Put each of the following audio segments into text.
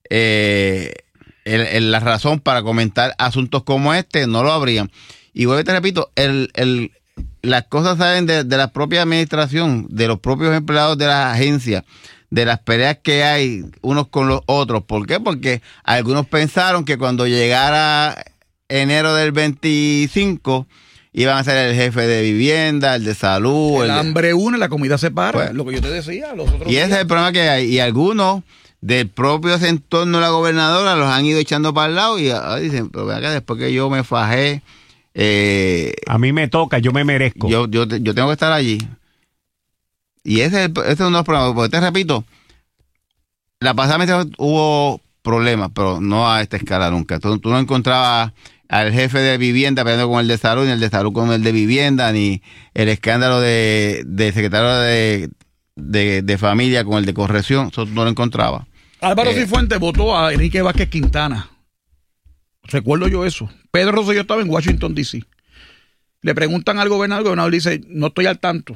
la razón para comentar asuntos como este, no lo habrían. Y vuelvo y te repito, las cosas salen de la propia administración, de los propios empleados de las agencias, de las peleas que hay unos con los otros. ¿Por qué? Porque algunos pensaron que cuando llegara enero del 25 iban a ser el jefe de vivienda, el de salud. El hambre une, la comida se para, pues, lo que yo te decía. Los otros y ese es el problema que hay. Y algunos del propio entorno de la gobernadora los han ido echando para el lado y dicen, pero acá después que yo me fajé, a mí me toca, yo me merezco. Yo tengo que estar allí. Y ese es uno de los problemas. Porque te repito, la pasada vez hubo problemas, pero no a esta escala nunca. Tú no encontrabas al jefe de vivienda peleando con el de salud, ni el de salud con el de vivienda, ni el escándalo de secretario de familia con el de corrección. Eso no lo encontraba. Álvaro Cifuentes votó a Enrique Vázquez Quintana. Recuerdo yo eso. Pedro Rosselló estaba en Washington, D.C. Le preguntan al gobernador dice, no estoy al tanto.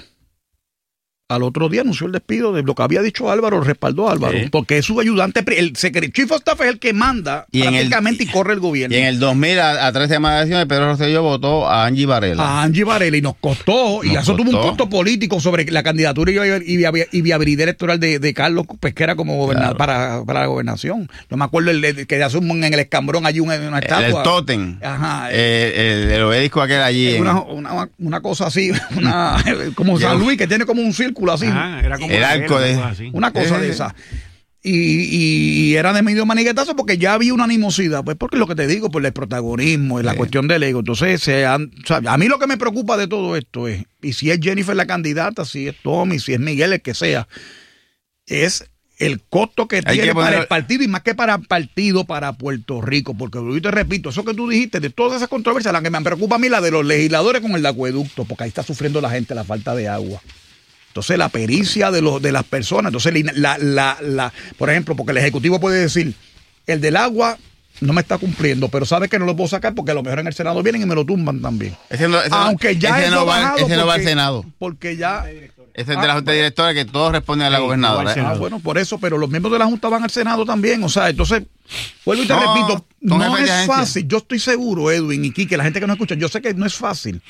Al otro día anunció el despido de lo que había dicho Álvaro, respaldó a Álvaro, porque es su ayudante, el Chief of Staff es el que manda prácticamente y corre el gobierno. Y en el 2000, a 13 semanas de elecciones, Pedro Rosselló votó a Angie Varela. Y nos costó, y eso tuvo un costo político sobre la candidatura y viabilidad electoral de Carlos Pesquera como gobernador, para la gobernación. Yo me acuerdo que hace en el Escambrón allí una estatua. El tótem. Ajá. El obelisco aquel allí. Una cosa así, como San Luis, que tiene como un círculo así. Era como el arco de una cosa de esa. Y era de medio maniguetazo porque ya había una animosidad, pues porque lo que te digo, por el protagonismo y la cuestión del ego. Entonces, a mí lo que me preocupa de todo esto es, y si es Jennifer la candidata, si es Tommy, si es Miguel, el que sea, es el costo que tiene para el partido y más que para el partido, para Puerto Rico. Porque yo te repito, eso que tú dijiste, de todas esas controversias, la que me preocupa a mí, la de los legisladores con el acueducto, porque ahí está sufriendo la gente la falta de agua. Entonces, la pericia de las personas. Entonces, por ejemplo, porque el Ejecutivo puede decir, el del agua no me está cumpliendo, pero sabe que no lo puedo sacar porque a lo mejor en el Senado vienen y me lo tumban también. Aunque ya ese no va al Senado. Porque ya... Ese es de la Junta Directora que todos responden a la gobernadora. Bueno, por eso, pero los miembros de la Junta van al Senado también. O sea, entonces, vuelvo y te repito, no es fácil. Yo estoy seguro, Edwin y Quique, la gente que nos escucha, yo sé que no es fácil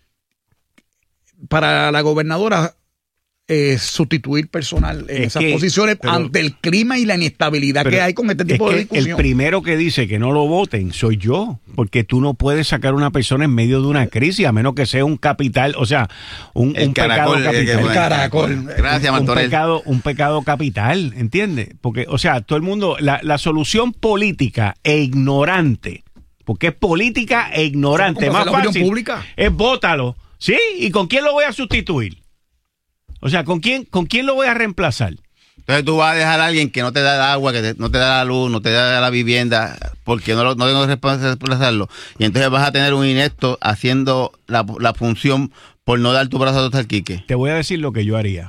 para la gobernadora sustituir personal en esas posiciones ante el clima y la inestabilidad que hay con este tipo de discusión. El primero que dice que no lo voten soy yo, porque tú no puedes sacar a una persona en medio de una crisis a menos que sea un capital, o sea, un pecado capital. El caracol. Gracias, Mantorell. Un pecado capital, ¿entiendes? Porque, o sea, todo el mundo, la solución política e ignorante, porque es política e ignorante, más fácil pública es vótalo, ¿sí? ¿Y con quién lo voy a sustituir? O sea, ¿con quién lo voy a reemplazar? Entonces tú vas a dejar a alguien que no te da el agua, no te da la luz, no te da la vivienda, porque no tengo que reemplazarlo. Y entonces vas a tener un inepto haciendo la función por no dar tu brazo a torcer, Quique. Te voy a decir lo que yo haría.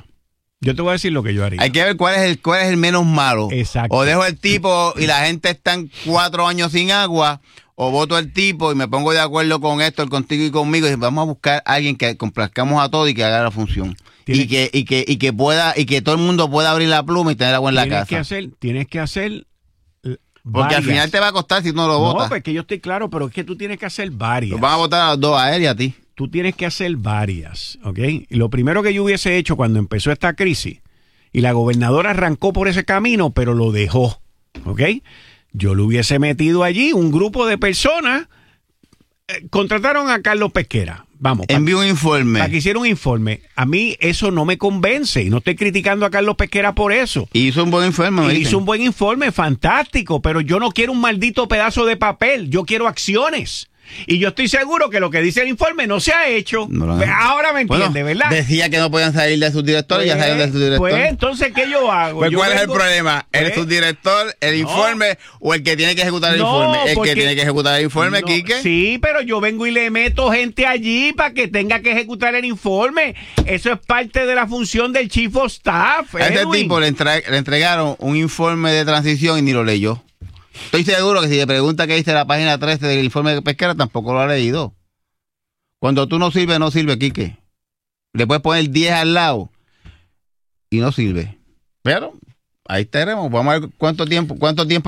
Hay que ver cuál es el menos malo. Exacto. O dejo el tipo y la gente están 4 años sin agua, o voto al tipo y me pongo de acuerdo con Héctor, contigo y conmigo, y vamos a buscar a alguien que complazcamos a todos y que haga la función. Y que pueda, y que todo el mundo pueda abrir la pluma y tener agua en la casa. Tienes que hacer porque al final te va a costar si no lo votas. No, porque yo estoy claro, pero es que tú tienes que hacer varias. Los van a votar a los dos, a él y a ti. Tú tienes que hacer varias, ¿ok? Y lo primero que yo hubiese hecho cuando empezó esta crisis, y la gobernadora arrancó por ese camino, pero lo dejó, ¿ok? Yo le hubiese metido allí un grupo de personas, contrataron a Carlos Pesquera. Vamos. Envió un informe. Para que hiciera un informe. A mí eso no me convence y no estoy criticando a Carlos Pesquera por eso. Hizo un buen informe. Hizo un buen informe, fantástico, pero yo no quiero un maldito pedazo de papel, yo quiero acciones. Y yo estoy seguro que lo que dice el informe no se ha hecho. Ahora me entiende, ¿verdad? Decía que no podían salir de sus directores y ya salieron de sus directores. Pues entonces, ¿qué yo hago? ¿Cuál es el problema? ¿El subdirector, el informe o el que tiene que ejecutar el informe? El que tiene que ejecutar el informe, Quique. Sí, pero yo vengo y le meto gente allí para que tenga que ejecutar el informe. Eso es parte de la función del Chief of Staff. A este tipo le entregaron un informe de transición y ni lo leyó. Estoy seguro que si le pregunta qué dice la página 13 del informe de Pesquera, tampoco lo ha leído. Cuando tú no sirve, Quique. Le puedes poner 10 al lado y no sirve. Pero ahí estaremos. Vamos a ver cuánto tiempo